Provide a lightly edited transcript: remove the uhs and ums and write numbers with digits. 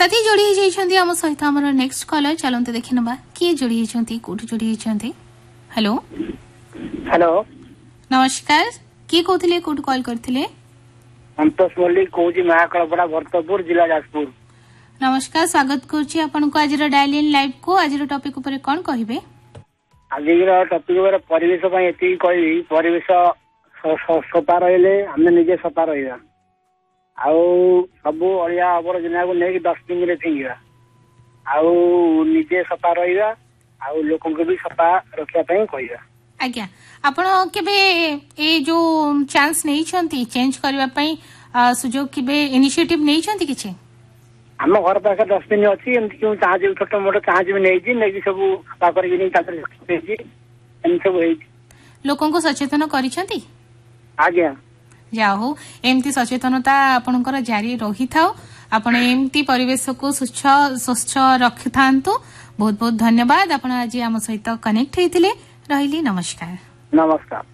साथी जोड़ी जाइछन्ती हम सहित हमर नेक्स्ट कॉलर चलंते देखिनबा के जोड़ी जाइछन्ती कोठी जोड़ी जाइछन्ती। हेलो हेलो नमस्कार के कहथिले कोठी कॉल करथिले? संतोष मल्लिक कोजी महाकलपड़ा भरतपुर जिला जाजपुर। नमस्कार स्वागत करछि आपन को आज डायल इन लाइव को। आज टॉपिक ऊपर कोन कहिबे? आज टॉपिक ऊपर परिवेश पय एति कहि परिवेश सफा रहिले हमने निजे सफा रहिबा आउ सबु अलिया आवर्जना को नेकी डस्टबिन रे फिंगिबा आउ निजे सफा रहिबा आउ लोकन को भी सफा रखिया पय कहिबा। आज्ञा आपण केबे ए जो चांस नै छंती चेंज करबा पय सुजोग केबे इनिशिएटिव नै छंती किछि? हम घर पाखे डस्टबिन अछि एमति क्यों चाह जे छोटो मोटो चाह जे नै जी नै सब सफा करके नै तातर जी एम सब होई लोकन को सचेतन करिसंती। आज्ञा जाहो एमती सचेतनता आपनकर जारी रही थाओ आपण एमती परिवेश को स्वच्छ रखि थांतु। बहुत बहुत धन्यवाद आपण आज आम सहित कनेक्ट हेतिले। रहिली नमस्कार। नमस्कार।